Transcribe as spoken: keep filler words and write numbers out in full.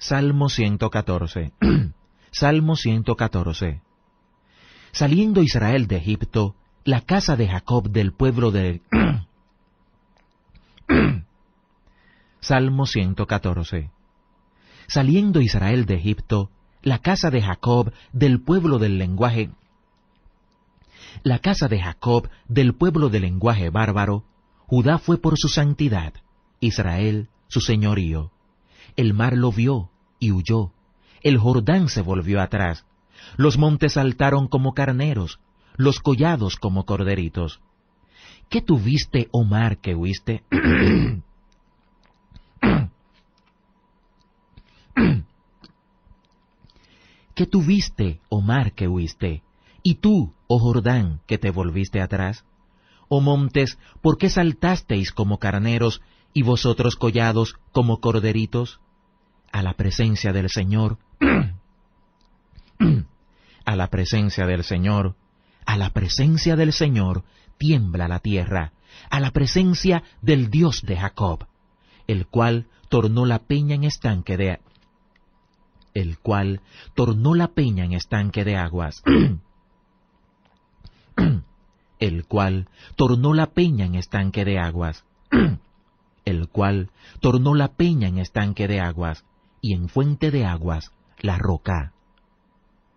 Salmo ciento catorce. Salmo ciento catorce. Saliendo Israel de Egipto, la casa de Jacob del pueblo de... Salmo ciento catorce. Saliendo Israel de Egipto, la casa de Jacob del pueblo del lenguaje... La casa de Jacob del pueblo del lenguaje bárbaro, Judá fue por su santidad, Israel su señorío. El mar lo vio y huyó, el Jordán se volvió atrás, los montes saltaron como carneros, los collados como corderitos. ¿Qué tuviste, oh mar, que huiste? ¿Qué tuviste, oh mar, que huiste? ¿Y tú, oh Jordán, que te volviste atrás? Oh montes, ¿por qué saltasteis como carneros, y vosotros collados como corderitos? A la presencia del Señor, a la presencia del Señor, a la presencia del Señor, tiembla la tierra, a la presencia del Dios de Jacob, el cual tornó la peña en estanque de el cual tornó la peña en estanque de aguas, el cual tornó la peña en estanque de aguas, el cual tornó la peña en estanque de aguas, y en fuente de aguas la roca.